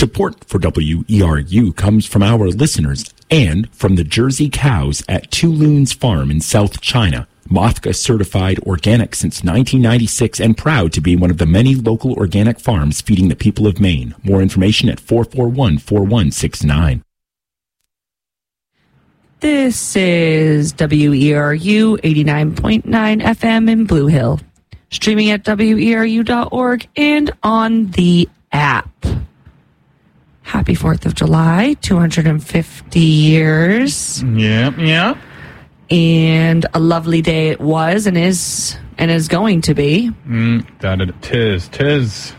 Support for WERU comes from our listeners and from the Jersey cows at Two Loons Farm in South China. Mothka certified organic since 1996 and proud to be one of the many local organic farms feeding the people of Maine. More information at 441-4169. This is WERU 89.9 FM in Blue Hill. Streaming at WERU.org and on the app. Happy 4th of July, 250 years. Yeah. And a lovely day it was and is going to be. That it tis.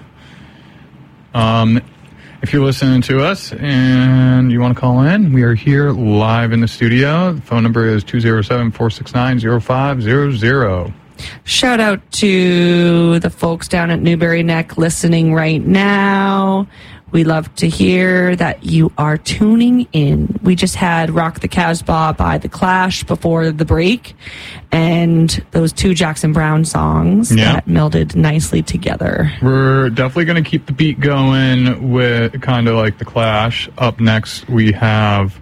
If you're listening to us and you want to call in, we are here live in the studio. The phone number is 207-469-0500. Shout out to the folks down at Newberry Neck listening right now. We love to hear that you are tuning in. We just had Rock the Casbah by The Clash before the break, and those two Jackson Browne songs that melded nicely together. We're definitely going to keep the beat going with kind of like The Clash. Up next, we have...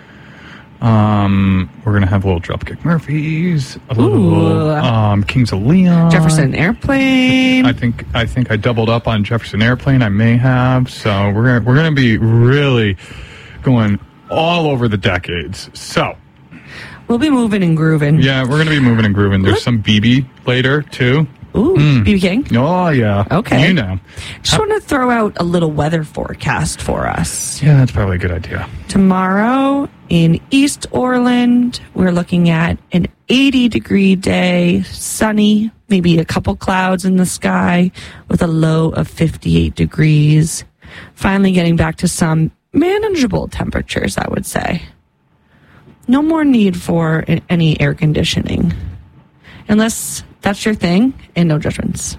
we're going to have a little Dropkick Murphys, a little Kings of Leon. Jefferson Airplane. I think I doubled up on Jefferson Airplane. I may have. So we're going to be really going all over the decades. So we'll be moving and grooving. Yeah, we're going to be moving and grooving. There's some BB later, too. Ooh, BB King? Oh, yeah. Okay. You know. Just want to throw out a little weather forecast for us. Yeah, that's probably a good idea. Tomorrow in East Orland, we're looking at an 80-degree day, sunny, maybe a couple clouds in the sky with a low of 58 degrees. Finally getting back to some manageable temperatures, I would say. No more need for any air conditioning. Unless that's your thing, and no judgments.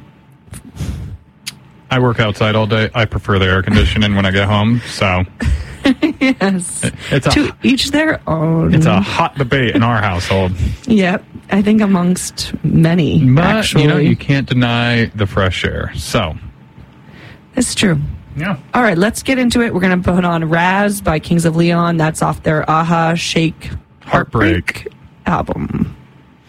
I work outside all day. I prefer the air conditioning when I get home, so... Yes. To each their own. It's a hot debate in our household. Yep. I think amongst many, but, actually. You can't deny the fresh air, so... It's true. Yeah. All right, let's get into it. We're going to put on Raz by Kings of Leon. That's off their Aha Shake Heartbreak album.